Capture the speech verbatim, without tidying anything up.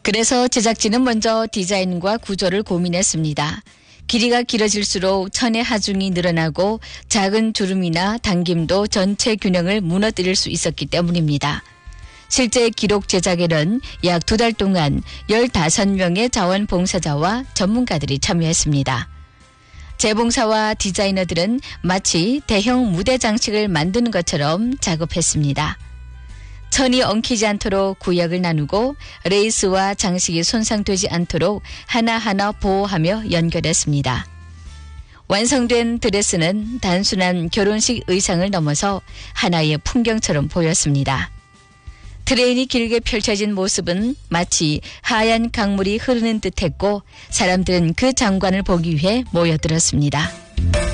그래서 제작진은 먼저 디자인과 구조를 고민했습니다. 길이가 길어질수록 천의 하중이 늘어나고 작은 주름이나 당김도 전체 균형을 무너뜨릴 수 있었기 때문입니다. 실제 기록 제작에는 약 두 달 동안 열다섯 명의 자원봉사자와 전문가들이 참여했습니다. 재봉사와 디자이너들은 마치 대형 무대 장식을 만드는 것처럼 작업했습니다. 천이 엉키지 않도록 구역을 나누고 레이스와 장식이 손상되지 않도록 하나하나 보호하며 연결했습니다. 완성된 드레스는 단순한 결혼식 의상을 넘어서 하나의 풍경처럼 보였습니다. 트레인이 길게 펼쳐진 모습은 마치 하얀 강물이 흐르는 듯했고 사람들은 그 장관을 보기 위해 모여들었습니다.